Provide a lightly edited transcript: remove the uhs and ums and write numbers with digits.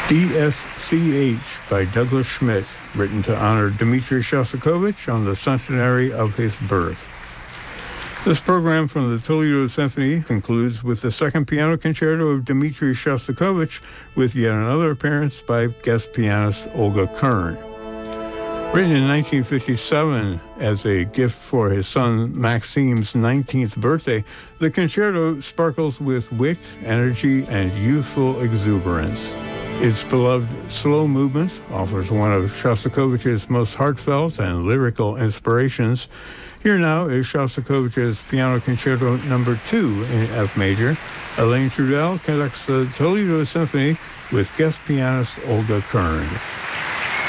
DSCH by Douglas Schmidt, written to honor Dmitri Shostakovich on the centenary of his birth. This program from the Toledo Symphony concludes with the second piano concerto of Dmitri Shostakovich, with yet another appearance by guest pianist Olga Kern. Written in 1957 as a gift for his son Maxim's 19th birthday, the concerto sparkles with wit, energy, and youthful exuberance. Its beloved slow movement offers one of Shostakovich's most heartfelt and lyrical inspirations. Here now is Shostakovich's Piano Concerto No. 2 in F major. Elaine Trudel conducts the Toledo Symphony with guest pianist Olga Kern.